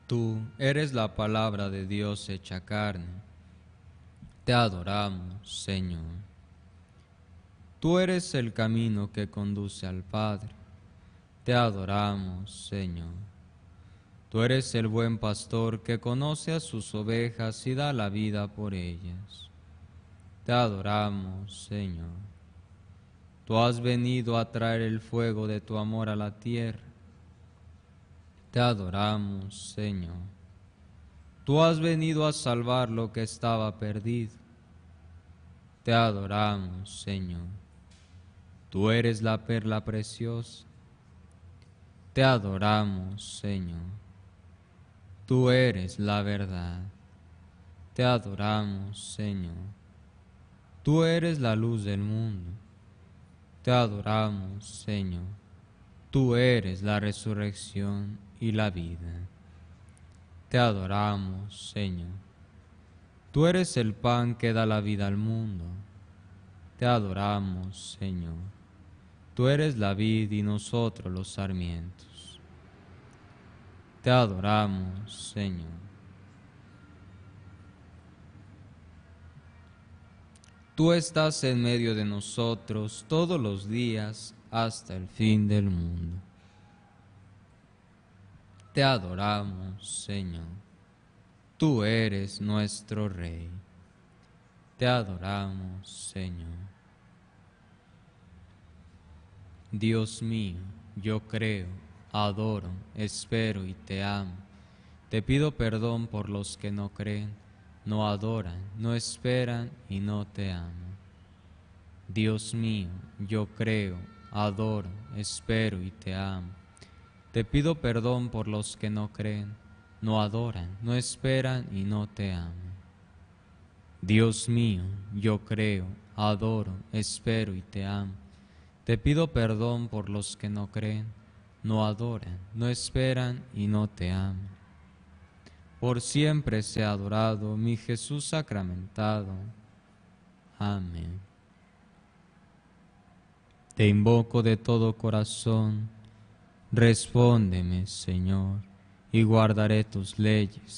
Tú eres la palabra de Dios hecha carne. Te adoramos, Señor. Tú eres el camino que conduce al Padre. Te adoramos, Señor. Tú eres el buen pastor que conoce a sus ovejas y da la vida por ellas. Te adoramos, Señor. Tú has venido a traer el fuego de tu amor a la tierra. Te adoramos, Señor. Tú has venido a salvar lo que estaba perdido. Te adoramos, Señor. Tú eres la perla preciosa. Te adoramos, Señor. Tú eres la verdad. Te adoramos, Señor. Tú eres la luz del mundo. Te adoramos, Señor. Tú eres la resurrección y la vida. Te adoramos, Señor. Tú eres el pan que da la vida al mundo. Te adoramos, Señor. Tú eres la vid y nosotros los sarmientos. Te adoramos, Señor. Tú estás en medio de nosotros todos los días hasta el fin del mundo. Te adoramos, Señor. Tú eres nuestro Rey. Te adoramos, Señor. Dios mío, yo creo, adoro, espero y te amo. Te pido perdón por los que no creen, no adoran, no esperan y no te aman. Dios mío, yo creo, adoro, espero y te amo. Te pido perdón por los que no creen, no adoran, no esperan y no te aman. Dios mío, yo creo, adoro, espero y te amo. Te pido perdón por los que no creen, no adoran, no esperan y no te aman. Por siempre sea adorado mi Jesús sacramentado. Amén. Te invoco de todo corazón, respóndeme, Señor, y guardaré tus leyes.